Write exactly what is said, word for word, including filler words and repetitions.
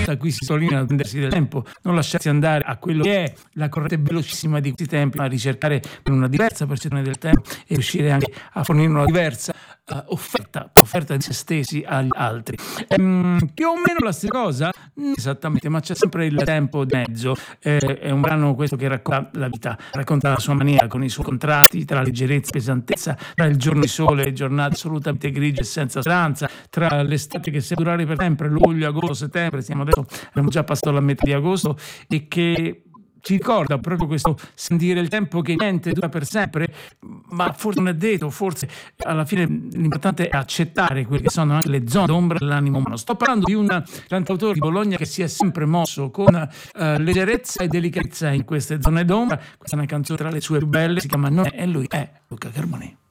da qui si sottolinea l'attendersi del tempo, non lasciarsi andare a quello che è la corrente velocissima di questi tempi, ma ricercare una diversa percezione del tempo e riuscire anche a fornire una diversa uh, offerta, offerta di se stessi agli altri. Ehm, più o meno la stessa cosa? Non esattamente, ma c'è sempre il tempo di mezzo. Eh, è un brano questo che racconta la vita, racconta la sua maniera, con i suoi contrasti tra leggerezza e pesantezza, tra il giorno di sole e giornate assolutamente grigie e senza speranza, tra l'estate che sembra durare per sempre, luglio, agosto, settembre, siamo adesso, abbiamo già passato la metà di agosto, e che ci ricorda proprio questo sentire il tempo che niente dura per sempre, ma forse non è detto, forse alla fine l'importante è accettare quelle che sono anche le zone d'ombra dell'animo umano. Sto parlando di un cantautore di Bologna che si è sempre mosso con uh, leggerezza e delicatezza in queste zone d'ombra. Questa è una canzone tra le sue più belle, si chiama Non è, e lui è Luca Carboni.